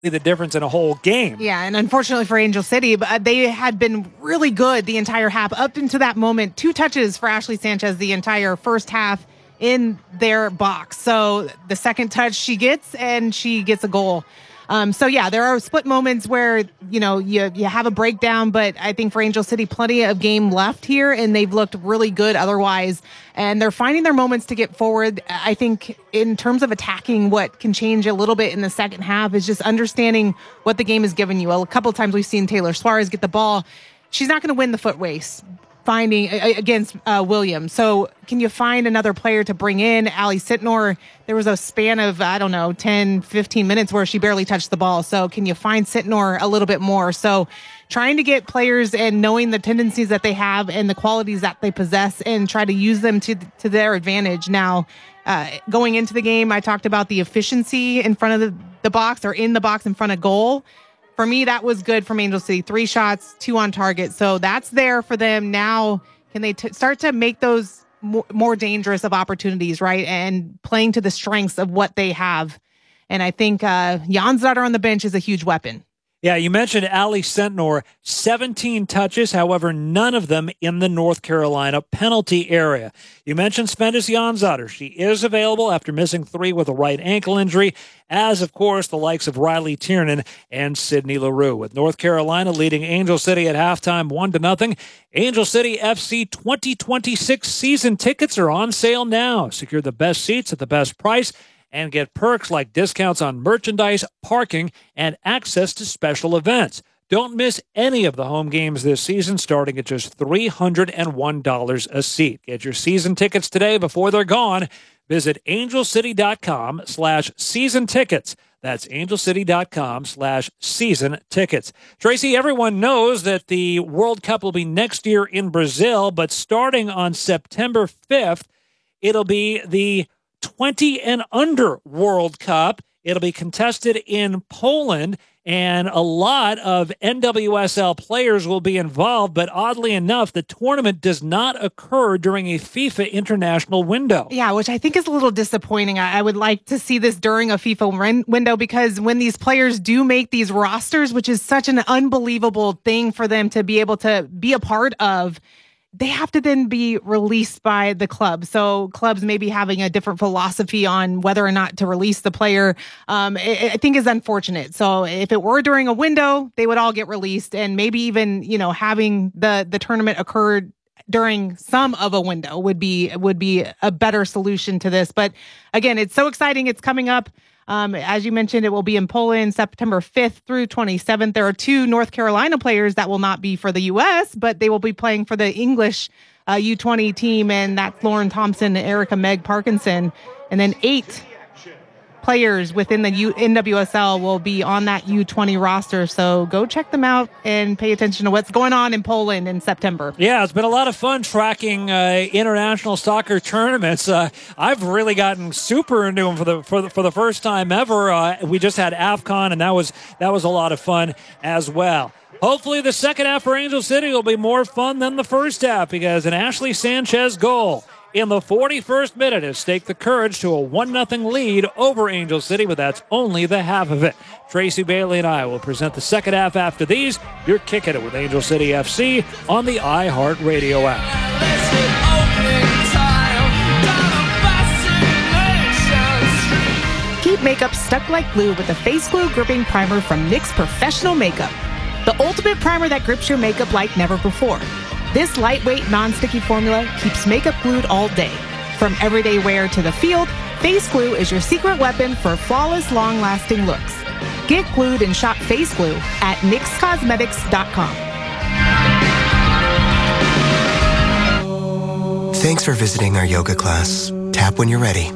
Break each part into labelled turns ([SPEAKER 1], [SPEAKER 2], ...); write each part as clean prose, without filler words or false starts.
[SPEAKER 1] the difference in a whole game.
[SPEAKER 2] Yeah, and unfortunately for Angel City, they had been really good the entire half up into that moment. 2 touches for Ashley Sanchez the entire first half in their box. So the second touch she gets, and she gets a goal. So yeah, there are split moments where, you have a breakdown, but I think for Angel City, plenty of game left here, and they've looked really good otherwise. And they're finding their moments to get forward. I think in terms of attacking, what can change a little bit in the second half is just understanding what the game has given you. A couple of times we've seen Taylor Suarez get the ball. She's not going to win the foot race finding against Williams. So can you find another player to bring in? Ali Sitnor, there was a span of, 10, 15 minutes where she barely touched the ball. So can you find Sitnor a little bit more? So trying to get players and knowing the tendencies that they have and the qualities that they possess and try to use them to their advantage. Now, going into the game, I talked about the efficiency in front of the box or in the box in front of goal. For me, that was good from Angel City. 3 shots, 2 on target. So that's there for them. Now, can they start to make those more dangerous of opportunities, right? And playing to the strengths of what they have. And I think Jansdotter on the bench is a huge weapon.
[SPEAKER 1] Yeah, you mentioned Ali Sentnor, 17 touches, however, none of them in the North Carolina penalty area. You mentioned Spendes Jansdotter. She is available after missing 3 with a right ankle injury, as, of course, the likes of Riley Tiernan and Sydney LaRue. With North Carolina leading Angel City at halftime 1-0, Angel City FC 2026 season tickets are on sale now. Secure the best seats at the best price and get perks like discounts on merchandise, parking, and access to special events. Don't miss any of the home games this season, starting at just $301 a seat. Get your season tickets today before they're gone. Visit angelcity.com/season tickets. That's angelcity.com/season tickets. Tracy, everyone knows that the World Cup will be next year in Brazil, but starting on September 5th, it'll be the 20 and under World Cup. It'll be contested in Poland, and a lot of NWSL players will be involved, but oddly enough, the tournament does not occur during a FIFA international window.
[SPEAKER 2] Yeah, which I think is a little disappointing. I would like to see this during a FIFA window, because when these players do make these rosters, which is such an unbelievable thing for them to be able to be a part of, they have to then be released by the club. So clubs may be having a different philosophy on whether or not to release the player. I think is unfortunate. So if it were during a window, they would all get released, and maybe even, having the tournament occur during some of a window would be a better solution to this. But again, it's so exciting. It's coming up. As you mentioned, it will be in Poland, September 5th through 27th. There are 2 North Carolina players that will not be for the U.S., but they will be playing for the English U20 team, and that's Lauren Thompson and Erica Meg Parkinson. And then 8 players within the NWSL will be on that U20 roster. So go check them out and pay attention to what's going on in Poland in September.
[SPEAKER 1] Yeah, it's been a lot of fun tracking international soccer tournaments. I've really gotten super into them for the first time ever. We just had AFCON, and that was a lot of fun as well. Hopefully the second half for Angel City will be more fun than the first half, because an Ashley Sanchez goal in the 41st minute has staked the Courage to a 1-0 lead over Angel City, but that's only the half of it. Tracy Bailey and I will present the second half after these. You're kicking it with Angel City FC on the iHeartRadio app.
[SPEAKER 2] Keep makeup stuck like glue with the Face Glue Gripping Primer from NYX Professional Makeup. The ultimate primer that grips your makeup like never before. This lightweight, non-sticky formula keeps makeup glued all day. From everyday wear to the field, Face Glue is your secret weapon for flawless, long-lasting looks. Get glued and shop Face Glue at NYXCosmetics.com.
[SPEAKER 3] Thanks for visiting our yoga class. Tap when you're ready.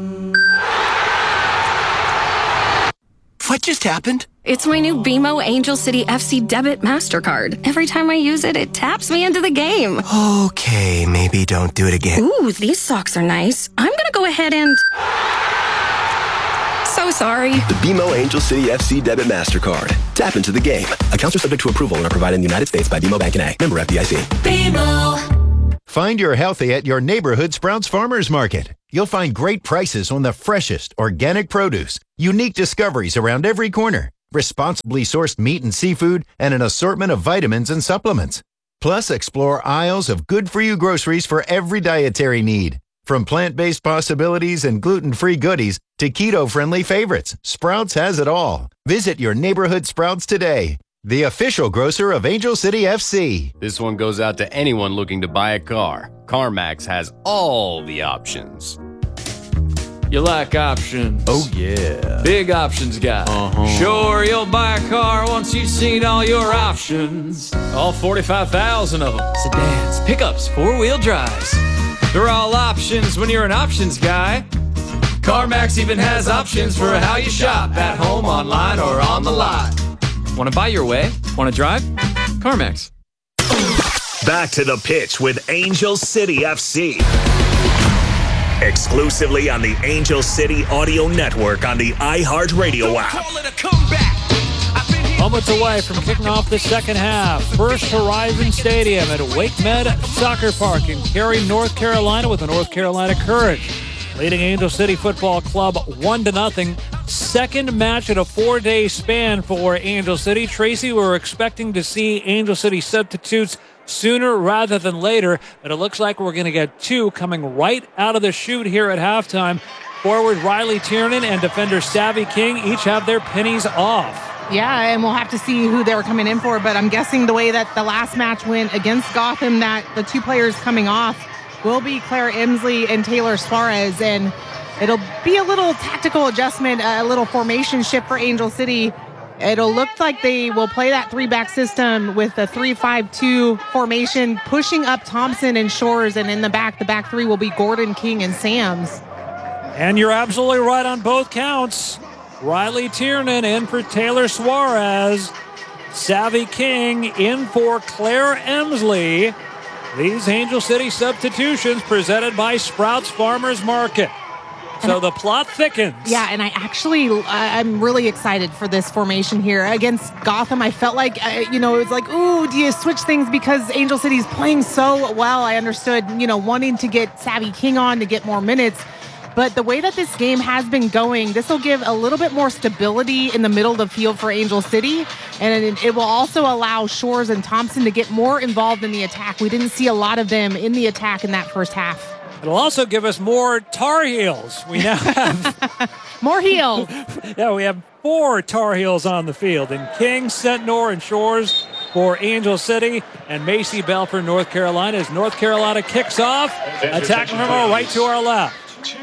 [SPEAKER 3] What just happened?
[SPEAKER 4] It's my new BMO Angel City FC Debit MasterCard. Every time I use it, it taps me into the game.
[SPEAKER 3] Okay, maybe don't do it again.
[SPEAKER 4] Ooh, these socks are nice. I'm gonna go ahead and... So sorry.
[SPEAKER 5] The BMO Angel City FC Debit MasterCard. Tap into the game. Accounts are subject to approval and are provided in the United States by BMO Bank N.A. Member FDIC.
[SPEAKER 6] BMO. Find your healthy at your neighborhood Sprouts Farmers Market. You'll find great prices on the freshest organic produce, unique discoveries around every corner, responsibly sourced meat and seafood, and an assortment of vitamins and supplements. Plus, explore aisles of good-for-you groceries for every dietary need. From plant-based possibilities and gluten-free goodies to keto-friendly favorites, Sprouts has it all. Visit your neighborhood Sprouts today, the official grocer of Angel City FC.
[SPEAKER 7] This one goes out to anyone looking to buy a car. CarMax has all the options.
[SPEAKER 8] You like options?
[SPEAKER 7] Oh, yeah.
[SPEAKER 8] Big options guy. Sure, you'll buy a car once you've seen all your options. All 45,000 of them. Sedans, pickups, four-wheel drives. They're all options when you're an options guy. CarMax even has options for how you shop, at home, online, or on the lot. Want to buy your way? Want to drive? CarMax.
[SPEAKER 9] Back to the pitch with Angel City FC. Exclusively on the Angel City Audio Network on the iHeartRadio app.
[SPEAKER 1] Moments away from kicking off the second half. First Horizon Stadium at Wake Med Soccer Park in Cary, North Carolina, with the North Carolina Courage leading Angel City Football Club 1-0. Second match in a 4-day span for Angel City. Tracy, we're expecting to see Angel City substitutes sooner rather than later, but it looks like we're going to get two coming right out of the chute here at halftime. Forward Riley Tiernan and defender Savvy King each have their pennies off.
[SPEAKER 2] Yeah, and we'll have to see who they were coming in for, but I'm guessing the way that the last match went against Gotham, that the two players coming off will be Claire Emsley and Taylor Suarez, and it'll be a little tactical adjustment, a little formation shift for Angel City. It'll look like they will play that three-back system with a 3-5-2 formation, pushing up Thompson and Shores, and in the back three will be Gordon, King, and Sams.
[SPEAKER 1] And you're absolutely right on both counts. Riley Tiernan in for Taylor Suarez. Savvy King in for Claire Emsley. These Angel City substitutions presented by Sprouts Farmers Market. So the plot thickens.
[SPEAKER 2] Yeah, and I'm really excited for this formation here. Against Gotham, I felt like, it was like, ooh, do you switch things because Angel City's playing so well? I understood, wanting to get Savvy King on to get more minutes. But the way that this game has been going, this will give a little bit more stability in the middle of the field for Angel City. And it will also allow Shores and Thompson to get more involved in the attack. We didn't see a lot of them in the attack in that first half.
[SPEAKER 1] It'll also give us more Tar Heels. We now have
[SPEAKER 2] more heels.
[SPEAKER 1] Yeah, we have 4 Tar Heels on the field. And King, Sentnor, and Shores for Angel City, and Macy Bell for North Carolina as North Carolina kicks off. Attacking from our right to our left.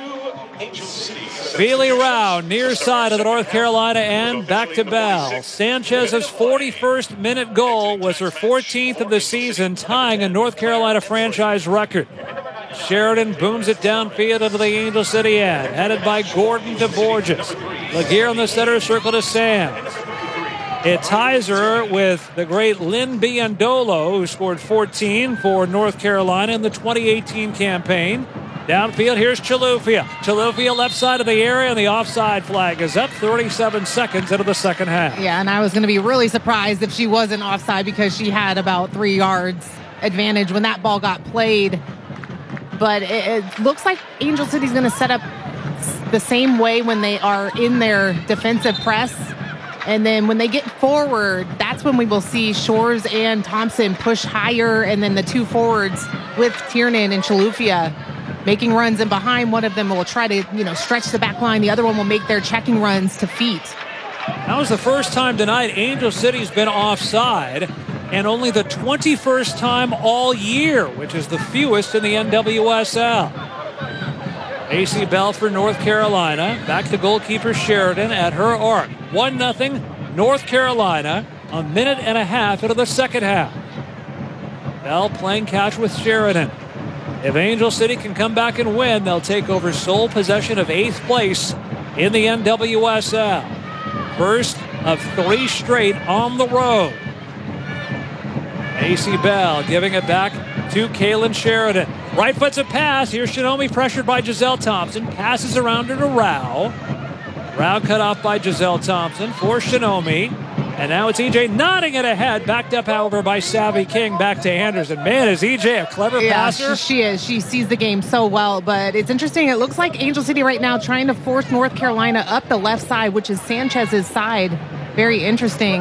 [SPEAKER 1] Feely Rao, near side of the North Carolina end, back to Bell. Sanchez's 41st minute goal was her 14th of the season, tying a North Carolina franchise record. Sheridan booms it downfield into the Angel City end, headed by Gordon to Borges. Laguerre on the center circle to Sands. It ties her with the great Lynn Biandolo, who scored 14 for North Carolina in the 2018 campaign. Downfield, here's Chilufya. Chilufya left side of the area, and the offside flag is up. 37 seconds into the second half.
[SPEAKER 2] Yeah, and I was going to be really surprised if she wasn't offside because she had about 3 yards advantage when that ball got played. But it looks like Angel City's going to set up the same way when they are in their defensive press. And then when they get forward, that's when we will see Shores and Thompson push higher, and then the 2 forwards with Tiernan and Chilufya making runs, and behind one of them will try to, stretch the back line. The other one will make their checking runs to feet.
[SPEAKER 1] That was the first time tonight Angel City's been offside, and only the 21st time all year, which is the fewest in the NWSL. AC Bell for North Carolina. Back to goalkeeper Sheridan at her arc. 1-0 North Carolina, a minute and a half into the second half. Bell playing catch with Sheridan. If Angel City can come back and win, they'll take over sole possession of 8th place in the NWSL. First of 3 straight on the road. AC Bell giving it back to Kaylin Sheridan. Right foot's a pass. Here's Shinomi pressured by Giselle Thompson. Passes around her to Rao. Rao cut off by Giselle Thompson for Shinomi. And now it's EJ nodding it ahead. Backed up, however, by Savvy King. Back to Anderson. Man, is EJ a clever passer?
[SPEAKER 2] She is. She sees the game so well. But it's interesting. It looks like Angel City right now trying to force North Carolina up the left side, which is Sanchez's side. very interesting.